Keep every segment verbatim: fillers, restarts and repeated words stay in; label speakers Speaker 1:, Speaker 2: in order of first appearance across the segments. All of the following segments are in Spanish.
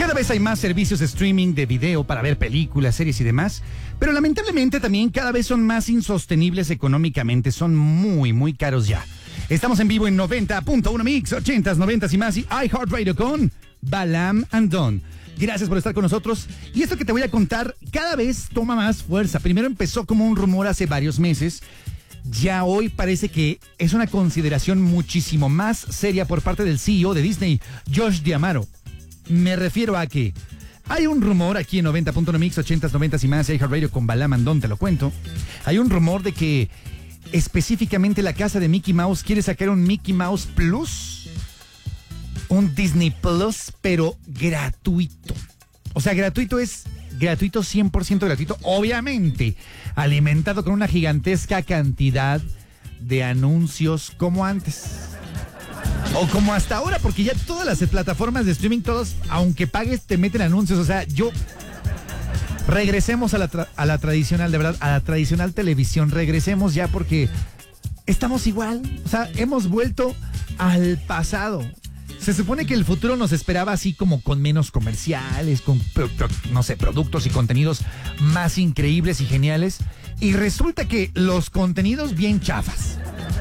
Speaker 1: Cada vez hay más servicios de streaming de video para ver películas, series y demás, pero lamentablemente también cada vez son más insostenibles económicamente, son muy, muy caros ya. Estamos en vivo en noventa punto uno Mix, ochentas, noventas y más y iHeartRadio con Balam and Don. Gracias por estar con nosotros. Y esto que te voy a contar cada vez toma más fuerza. Primero empezó como un rumor hace varios meses. Ya hoy parece que es una consideración muchísimo más seria por parte del C E O de Disney, Josh D'Amaro. Me refiero a que hay un rumor aquí en noventa punto uno Mix, ochentas, noventas y más, iHeartRadio con Balam and Don, te lo cuento. Hay un rumor de que específicamente la casa de Mickey Mouse quiere sacar un Mickey Mouse Plus, un Disney Plus, pero gratuito. O sea, gratuito es gratuito, cien por ciento gratuito, obviamente alimentado con una gigantesca cantidad de anuncios como antes. O como hasta ahora, porque ya todas las plataformas de streaming, todos, aunque pagues, te meten anuncios. O sea, yo... Regresemos a la, tra- a la tradicional, de verdad, a la tradicional televisión. Regresemos ya porque estamos igual. O sea, hemos vuelto al pasado. Se supone que el futuro nos esperaba así como con menos comerciales, con, pro- pro- no sé, productos y contenidos más increíbles y geniales. Y resulta que los contenidos bien chafas.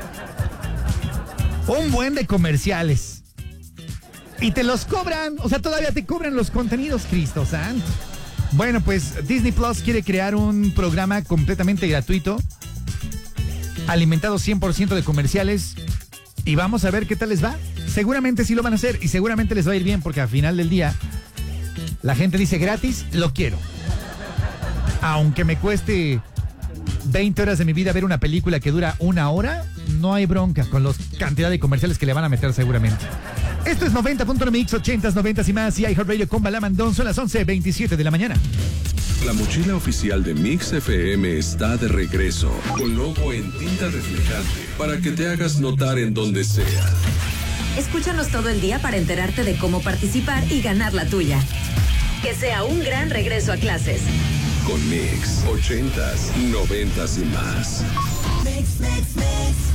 Speaker 1: Un buen de comerciales. Y te los cobran. O sea, todavía te cobran los contenidos, Cristo Santo. Bueno, pues Disney Plus quiere crear un programa completamente gratuito, alimentado cien por ciento de comerciales, y vamos a ver qué tal les va. Seguramente sí lo van a hacer y seguramente les va a ir bien porque al final del día la gente dice gratis, lo quiero. Aunque me cueste veinte horas de mi vida ver una película que dura una hora, no hay bronca con la cantidad de comerciales que le van a meter seguramente. Esto es noventa punto uno Mix, ochentas, noventas y más y iHeartRadio con Balam and Don. Son las once veintisiete de la mañana.
Speaker 2: La mochila oficial de Mix F M está de regreso con logo en tinta reflejante para que te hagas notar en donde sea.
Speaker 3: Escúchanos todo el día para enterarte de cómo participar y ganar la tuya. Que sea un gran regreso a clases.
Speaker 2: Con Mix, ochentas, noventas y más.
Speaker 4: Mix, mix, mix.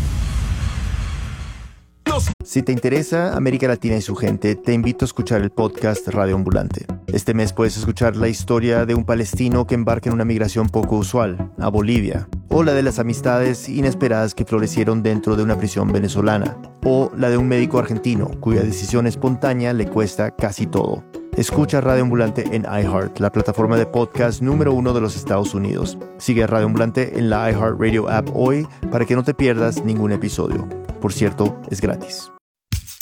Speaker 5: Si te interesa América Latina y su gente, te invito a escuchar el podcast Radio Ambulante. Este mes puedes escuchar la historia de un palestino que embarca en una migración poco usual, a Bolivia, o la de las amistades inesperadas que florecieron dentro de una prisión venezolana, o la de un médico argentino cuya decisión espontánea le cuesta casi todo. Escucha Radio Ambulante en iHeart, la plataforma de podcast número uno de los Estados Unidos. Sigue a Radio Ambulante en la iHeartRadio app hoy para que no te pierdas ningún episodio. Por cierto, es gratis.